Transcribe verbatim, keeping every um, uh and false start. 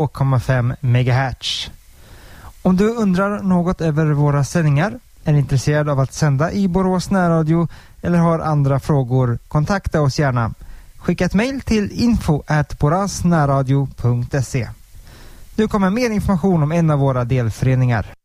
två komma fem megahertz. Om du undrar något över våra sändningar, är intresserad av att sända i Borås närradio eller har andra frågor, kontakta oss gärna. Skicka ett mejl till info at borasnärradio punkt se. Nu kommer mer information om en av våra delföreningar.